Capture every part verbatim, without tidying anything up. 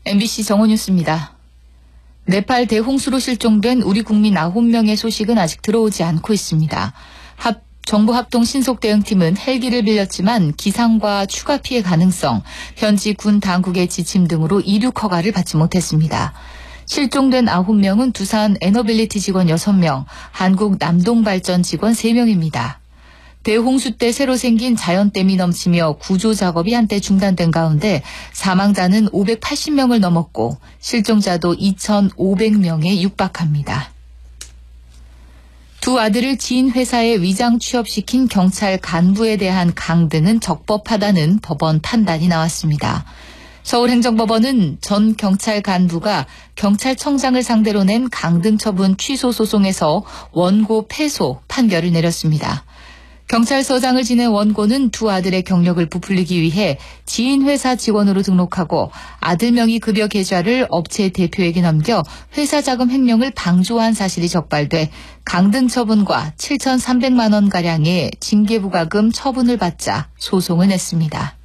엠비씨 정오뉴스입니다. 네팔 대홍수로 실종된 우리 국민 아홉 명의 소식은 아직 들어오지 않고 있습니다. 합, 정부합동 신속대응팀은 헬기를 빌렸지만 기상과 추가 피해 가능성, 현지 군 당국의 지침 등으로 이륙 허가를 받지 못했습니다. 실종된 아홉 명은 두산 에너빌리티 직원 여섯 명, 한국 남동발전 직원 세 명입니다. 대홍수 때 새로 생긴 자연댐이 넘치며 구조 작업이 한때 중단된 가운데 사망자는 오백팔십 명을 넘었고 실종자도 이천오백 명에 육박합니다. 두 아들을 지인 회사에 위장 취업시킨 경찰 간부에 대한 강등은 적법하다는 법원 판단이 나왔습니다. 서울행정법원은 전 경찰 간부가 경찰청장을 상대로 낸 강등 처분 취소 소송에서 원고 패소 판결을 내렸습니다. 경찰서장을 지낸 원고는 두 아들의 경력을 부풀리기 위해 지인 회사 직원으로 등록하고 아들 명의 급여 계좌를 업체 대표에게 넘겨 회사 자금 횡령을 방조한 사실이 적발돼 강등 처분과 칠천삼백만 원가량의 징계부과금 처분을 받자 소송을 냈습니다.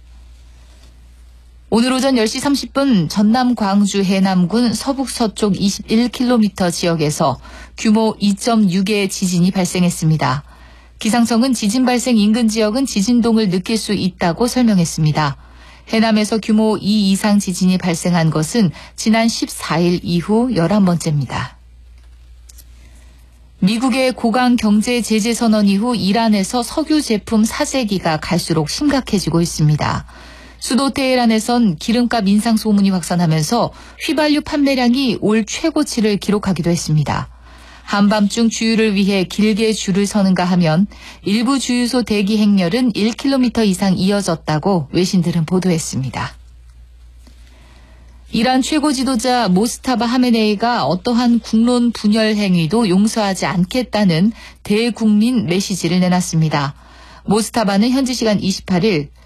오늘 오전 열 시 삼십 분 전남 광주 해남군 서북서쪽 이십일 킬로미터 지역에서 규모 이 점 육의 지진이 발생했습니다. 기상청은 지진 발생 인근 지역은 지진동을 느낄 수 있다고 설명했습니다. 해남에서 규모 이 이상 지진이 발생한 것은 지난 십사 일 이후 열한 번째입니다. 미국의 고강 경제 제재 선언 이후 이란에서 석유 제품 사재기가 갈수록 심각해지고 있습니다. 수도 테헤란에선 기름값 인상 소문이 확산하면서 휘발유 판매량이 올 최고치를 기록하기도 했습니다. 한밤중 주유를 위해 길게 줄을 서는가 하면 일부 주유소 대기 행렬은 일 킬로미터 이상 이어졌다고 외신들은 보도했습니다. 이란 최고 지도자 모스타바 하메네이가 어떠한 국론 분열 행위도 용서하지 않겠다는 대국민 메시지를 내놨습니다. 모스타바는 현지 시간 이십팔 일